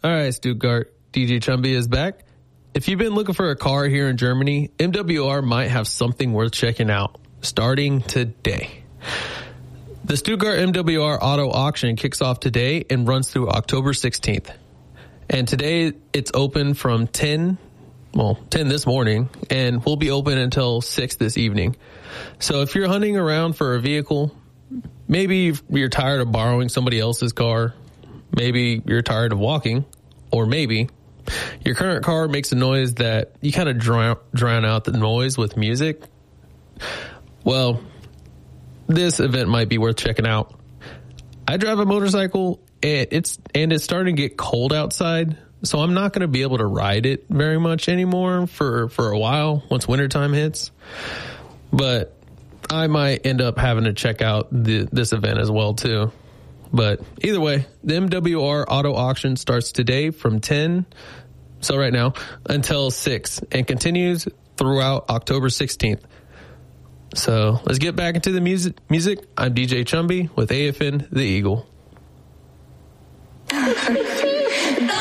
All right, Stuttgart. DJ Chumby is back. If you've been looking for a car here in Germany, MWR might have something worth checking out starting today. The Stuttgart MWR Auto Auction kicks off today and runs through October 16th. And today it's open from 10 this morning, and will be open until 6 this evening. So if you're hunting around for a vehicle, maybe you're tired of borrowing somebody else's car, maybe you're tired of walking, or maybe your current car makes a noise that you kind of drown out the noise with music. Well, this event might be worth checking out. I drive a motorcycle, and it's starting to get cold outside, so I'm not going to be able to ride it very much anymore for a while once wintertime hits. But I might end up having to check out this event as well, too. But either way, the MWR Auto Auction starts today from 10, so right now, until 6, and continues throughout October 16th. So let's get back into the music. I'm DJ Chumby with AFN The Eagle.